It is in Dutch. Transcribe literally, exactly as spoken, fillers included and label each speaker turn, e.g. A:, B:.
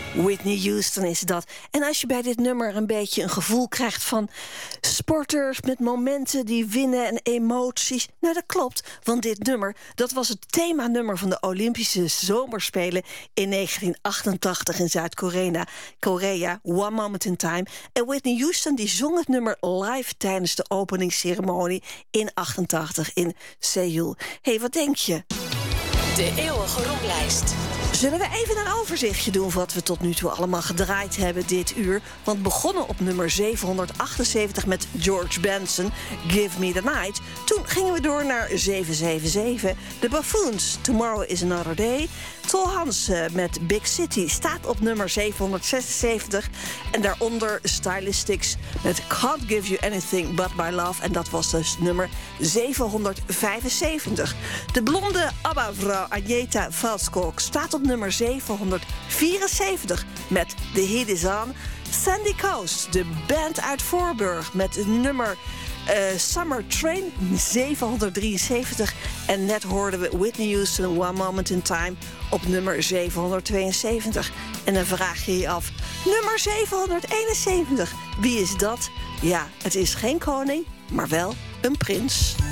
A: Whitney Houston is dat. En als je bij dit nummer een beetje een gevoel krijgt van sporters met momenten die winnen en emoties. Nou, dat klopt, want dit nummer, dat was het themanummer van de Olympische Zomerspelen in negentien achtentachtig in Zuid-Korea. Korea, One Moment in Time. En Whitney Houston die zong het nummer live tijdens de openingsceremonie in achtentachtig in Seoul. Hé, hey, wat denk je?
B: De eeuwige roemlijst.
A: Zullen we even een overzichtje doen wat we tot nu toe allemaal gedraaid hebben dit uur? Want begonnen op nummer zevenhonderdachtenzeventig met George Benson, Give Me the Night. Toen gingen we door naar zevenhonderdzevenenzeventig, The Buffoons, Tomorrow is Another Day. Tol Hansen met Big City staat op nummer zevenhonderdzesenzeventig. En daaronder Stylistics met Can't Give You Anything But My Love. En dat was dus nummer zevenhonderdvijfenzeventig. De blonde ABBA-vrouw Agneta Valskog staat op nummer zevenhonderdvierenzeventig met The Heat Is On. Sandy Coast, de band uit Voorburg, met het nummer uh, Summer Train, zevenhonderddrieënzeventig. En net hoorden we Whitney Houston, One Moment in Time, op nummer zevenhonderdtweeënzeventig. En dan vraag je je af, nummer zevenhonderdeenenzeventig, wie is dat? Ja, het is geen koning, maar wel een prins.